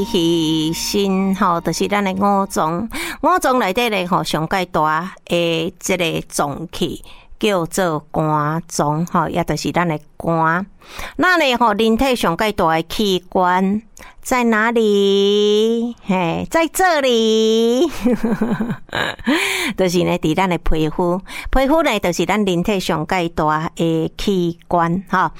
鱼心吼，就是咱的五脏，五脏内底咧吼上界大的这个脏器叫做肝脏吼，也就是咱的肝。那咧吼，人体上界大的器官在哪里？嘿，在这里，就是呢，伫咱的皮肤，皮肤呢，就是咱人体上界大的器官哈。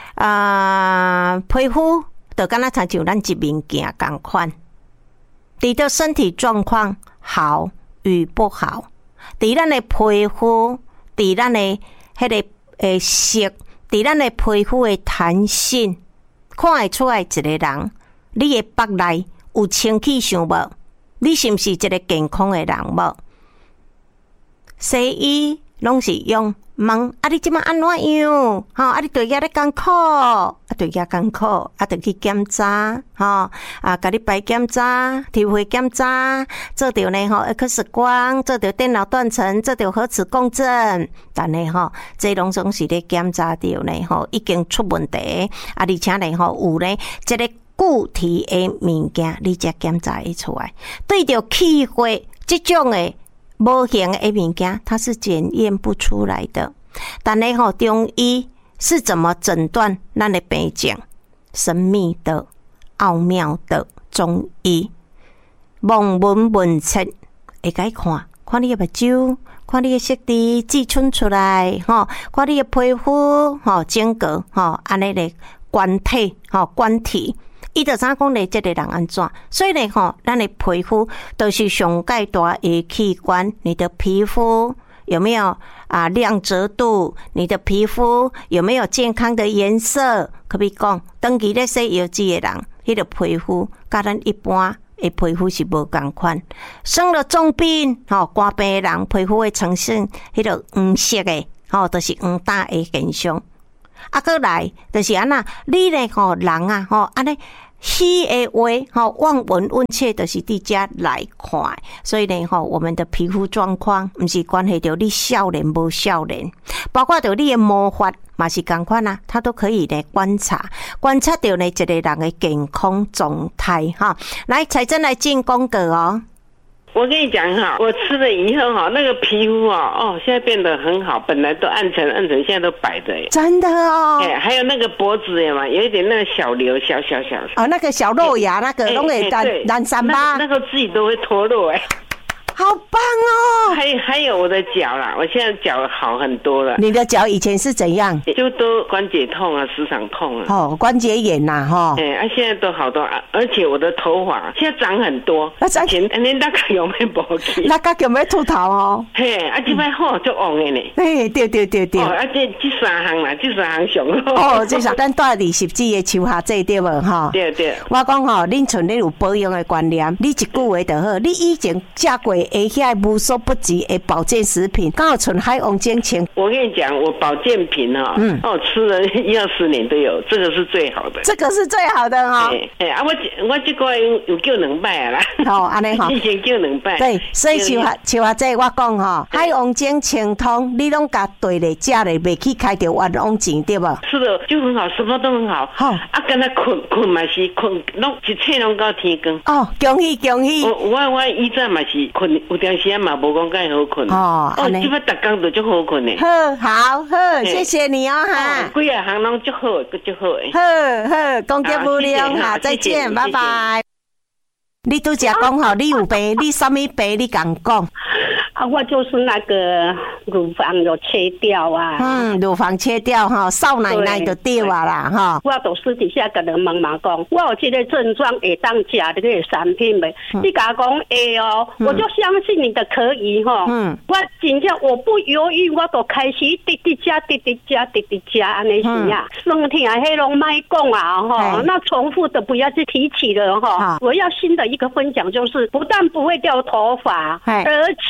皮肤就敢若亲像咱一面镜同款，你的身体状况好与不好，伫咱的皮肤，伫咱的迄个色，伫咱的皮肤的弹性，看会出来一个人，你的腹内有清气上无？你是毋是一个健康的人无？西医拢是用问你即摆安怎样？吼，你对遐咧艰苦，对遐艰苦，就去检查，甲你排检查、体会检查，做着呢X 光，做着电脑断层，做着核磁共振，但呢这拢总是咧检查着呢已经出问题，而且呢有呢这个固体的物件，你才检查会出来。对着气血这种的无形的物件，它是检验不出来的。但呢中医是怎么诊断咱的病症？神秘的、奥妙的中医，望闻问切会甲伊看，看你的目睭，看你的色地寄春出来，看你的皮肤，整个安尼咧管体，管体。伊就知影讲咧，这个人安怎？所以呢，咱的皮肤都是上界大的器官。你的皮肤有没有亮泽度？你的皮肤有没有健康的颜色？可比讲，长期咧洗油脂的人，迄个皮肤甲咱一般的皮肤是无共款。生了重病，肝病的人皮肤会呈现迄个黄色的，就是黄大的现象。过来就是安那，你咧人安尼虚的话望闻问切，就是伫遮来看。所以呢我们的皮肤状况毋是关系到你少年无少年，包括到你的毛发嘛是共款啊，它都可以来观察到呢一个人的健康状态哈。来，彩珍来进广告哦。 我跟你讲哈，我吃了以后哈，那个皮肤现在变得很好，本来都暗沉，现在都白的耶。 真的哦。 还有那个脖子有一点那个小瘤，小那个小肉芽，那个拢会染三疤， 那个自己都会脱落好棒哦！ 还有我的脚啦，我现在脚好很多了。 你的脚以前是怎样？ 就都关节痛啊，时常痛啊。 关节炎呐， 现在都好多，而且我的头发现在长很多。以前恁大家有没有保去？ 大家有没有秃头哦？ 这摆好就旺的呢。 对。 这三项啦，这三项上好。 这三咱住20几的树下这对无哈？ 对。 我讲恁像恁有保养的观念，你一句话就好。你以前食过遐无所不及的保健食品，刚好存海王精清。 我跟你讲，我保健品吃了1-20年都有，这个是最好的。 这个是最好的我这个有叫2摆啦。 安尼以前叫2摆。 对，所以像这我讲海王精清通，你拢甲对咧食咧，袂去开着冤枉钱对无？ 吃了就很好，什么都很好。跟他困嘛是困，拢一切拢到天光。 恭喜！ 我以前嘛是困。有段时间嘛，无讲介好困。这摆逐工都足好困的。 好，谢谢你哦哈。 几啊项拢足好，足好诶。 好，恭喜不良哈，再见，拜拜。你拄则讲你有病，你什么病？你敢讲？ 我就是那个乳房有切掉啊。 乳房切掉少奶奶就对啦我就私底下跟人问讲，我有这个症状会当吃这个产品没？你甲我讲会哦，我就相信你的可以我真正我不犹豫，我就开始滴滴加安尼是啊。身体迄拢卖讲那重复的不要去提起了我要新的一个分享，就是不但不会掉头发，而且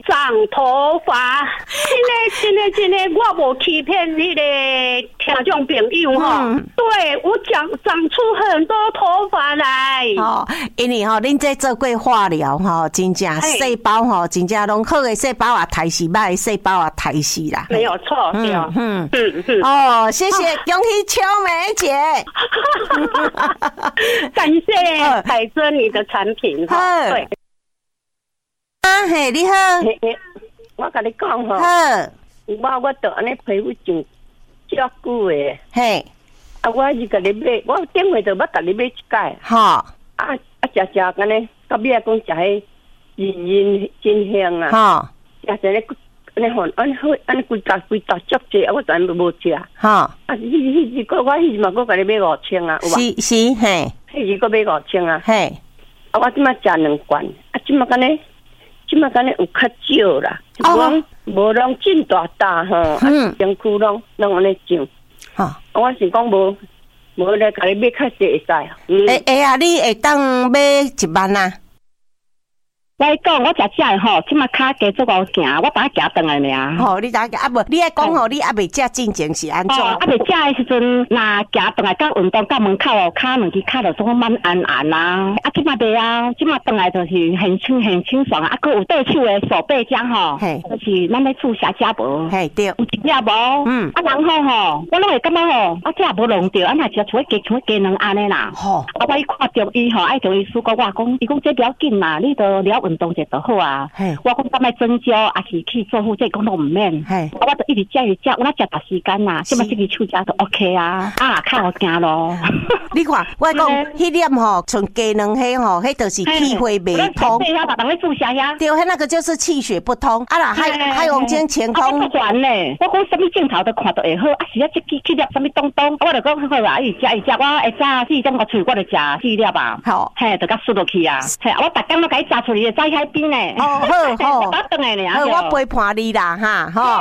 长头发。真的，我无欺骗你的听众朋友哈。对，我长出很多头发来。 哦，因为吼，恁这做过化疗吼，真正细胞吼，真正拢好的细胞啊，抬死歹的细胞啊，抬死啦。 没有错，对哦。 哦，谢谢，恭喜秋梅姐。 感谢海珍你的产品哈。对。 啊嘿，你好。 我跟你讲吼，我都安尼皮肤上遮久诶。嘿。啊，我是甲你买，我顶回就要甲你买一盖。哈。食安尼，到尾啊讲食迄真香啊。哈。食咧，安尼吼，安尼规大足济，我全部无食。哈。迄个我迄嘛，我甲你买5000啊，有无？是嘿。迄个买5000啊。嘿。啊，我即马食2罐，啊，即马敢若有较少啦，无拢真大吼，啊，身躯拢安尼上。哈。我是讲无来甲你买较济会使。啊， 你会当买1万啊？ 我讲，我食的吼，即马骹加足够行，我打行转来尔。 吼，你打啊无？你爱讲吼，你还未食进前是安怎？ 未食的时阵，若行转来到运动到门口哦，骹两支骹就总慢按啦。啊，即马袂啊，即马转来就是很清爽啊。啊，佮有对手的手背浆吼，就是咱咧注射加无。嘿，对。有一只无？啊，然后吼，我拢会感觉吼，啊，这也无弄着，啊，若食像鸡卵安尼啦。吼。啊，我一看中医吼，爱中医师讲我讲，伊讲这不要紧嘛，你都了。运动者就好啊！我讲敢要针灸，也是去做护，这讲都唔免。我就一直食，我那食大时间呐，即摆这个手脚就 OK 啊！啊，较好行咯。 你看，我讲迄粒吼，像鸡卵迄吼，迄就是气血未通。 对呀，人咧注射呀。 对，那个就是气血不通。啊啦，海王精乾通。 我管咧，我讲什么镜头都看到会好，啊是啊，这去粒什么东东，我就讲好啊，伊食，我会早4点个出，我就食4粒啊。好，嘿，就甲输落去啊。嘿，我逐工都甲伊炸出来。在海边呢，好， 我陪伴你啦，哈，好，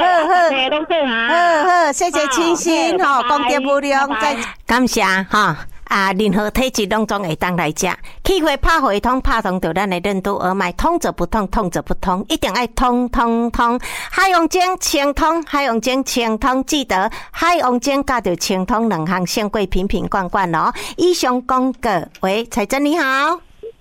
谢谢清新，哈，功德无量，再感谢哈。啊，任何体质拢总会当来食，气血拍回通，拍通到咱的任督二脉，通则不通，通则不通，一定爱通。海王精清通，海王精清通，记得海王精加着清通两项胜过瓶罐哦。以上广告，喂，彩珍你好。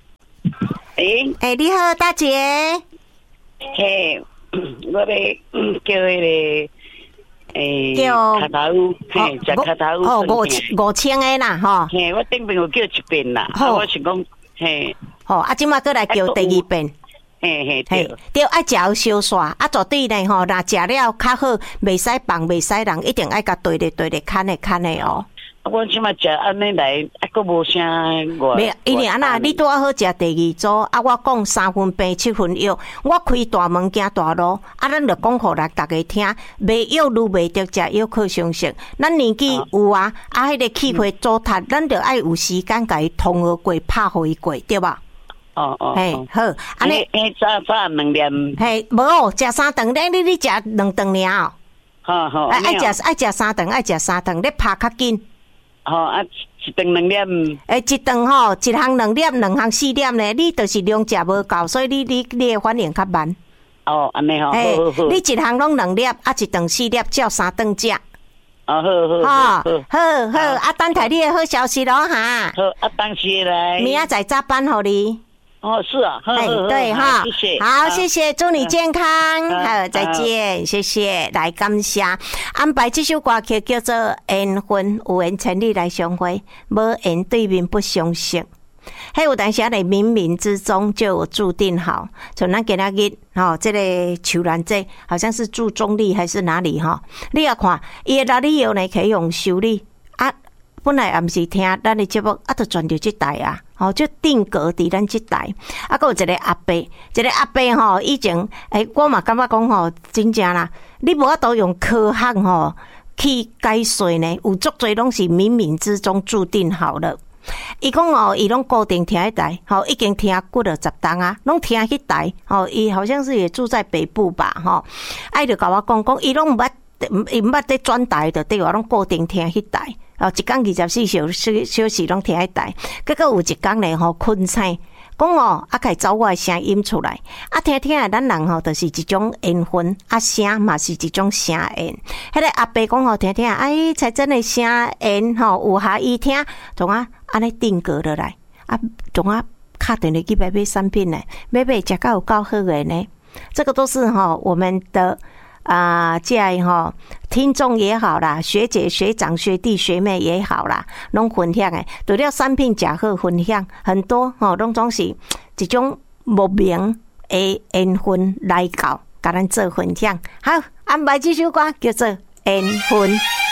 你好，大姐。 嘿，我要叫迄个叫卡头，嘿，食卡头。哦 ，5000个啦，吼。 嘿，我顶边有叫一遍啦，我想讲，嘿。 好，啊，今麦过来叫第2遍。 嘿， 对，爱食有小煞，啊，绝对呢吼，若食了较好，袂使放，袂使人，一定爱甲对咧，看的哦。 我即马食安尼来，啊，佫无啥外。 没，因为安那你拄好食第2组，啊，我讲3分病7分药，我开大门行大路，啊，咱就讲互来大家听，袂药愈袂得食药靠相信。咱年纪有啊，啊，迄个气血糟蹋，咱就爱有时间甲伊通好过，拍好伊过，对吧？嘿，好，安尼。 早2粒。 嘿，无食3顿，你食2顿尔哦。 好， 爱食3顿，你拍较紧。 啊，一顿2粒。 一顿吼，一项2粒，2项4粒呢？你就是量食无够，所以你的反应较慢。 哦，安尼吼。好。 你一项拢2粒，啊，一顿4粒，照3顿食。 好， 啊，等待你的好消息咯哈。 好，啊，当时来。 明仔载早班互你。 哦，是啊， 对哈， 谢谢， 好，谢谢，祝你健康，好，再见，谢谢，来感谢安排这首歌曲叫做《缘分有缘千里来相会，无缘对面不相识》。还有当时在冥冥之中就有注定好，像咱今仔日这个树兰这好像是住中立还是哪里哈？你要看，伊的哪里有呢？可以用修理啊。本来也毋是听咱的节目，啊，就转到这台啊，就定格伫咱这台。啊，还有一个阿伯，吼，以前我嘛感觉讲真正啦，你无法度用科学去解释呢，有足多拢是冥冥之中注定好了。伊讲伊拢固定听迄台，已经听过了10档啊，拢听迄台，伊好像是也住在北部吧，就甲我讲伊拢毋捌伊毋捌在转台的对我拢固定听迄台，哦，一天24小时拢听迄台。结果有一天咧吼困醒，讲哦，啊，开找我的声音出来，啊，听听啊，咱人吼就是一种缘分，啊，声嘛是一种声缘。迄个阿伯讲吼，听听，哎，才真的声缘吼，有下伊听，从啊安尼定格落来，啊，从啊敲电话去买产品呢，买食到有够好诶呢。这个都是哈我们的这样哈听众也好啦，学姐学长学弟学妹也好啦，拢分享诶，除了产品食好分享很多吼，拢总是一种莫名诶缘分来到，甲咱做分享。好，安排这首歌叫做《缘分》。